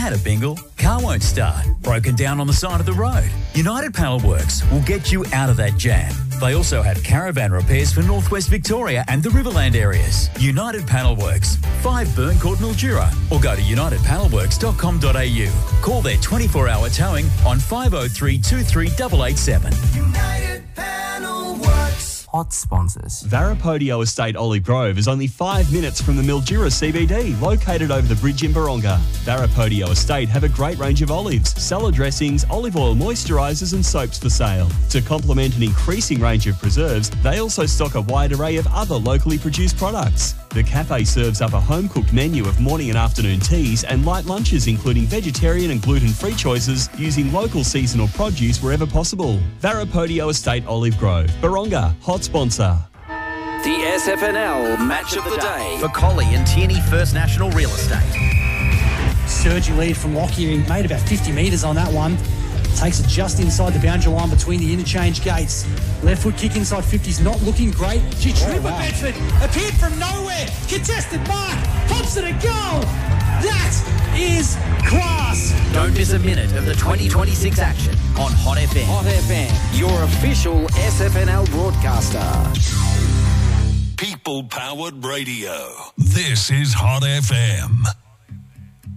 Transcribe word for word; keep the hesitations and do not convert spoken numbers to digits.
Had a bingle? Car won't start. Broken down on the side of the road? United Panel Works will get you out of that jam. They also have caravan repairs for Northwest Victoria and the Riverland areas. United Panel Works, five Burn Court, Mildura, or go to united panel works dot com dot a u. Call their twenty-four hour towing on five oh three, two three eight eight seven. United Panel Works. Hot sponsors. Varapodio Estate Olive Grove is only five minutes from the Mildura C B D, located over the bridge in Baronga. Varapodio Estate have a great range of olives, salad dressings, olive oil moisturisers and soaps for sale. To complement an increasing range of preserves, they also stock a wide array of other locally produced products. The cafe serves up a home-cooked menu of morning and afternoon teas and light lunches, including vegetarian and gluten-free choices, using local seasonal produce wherever possible. Varapodio Estate Olive Grove, Baronga, hot sponsor. The S F N L Match of the Day for Collie and Tierney First National Real Estate. Surging lead from Lockyer. He made about fifty metres on that one. Takes it just inside the boundary line between the interchange gates. Left foot kick inside fifty's not looking great. She tripped oh, wow. Bedford appeared from nowhere. Contested mark. Pops it a goal. That is class. Don't miss a minute of the twenty twenty-six action on Hot F M. Hot F M, your official S F N L broadcaster. People-powered radio. This is Hot F M.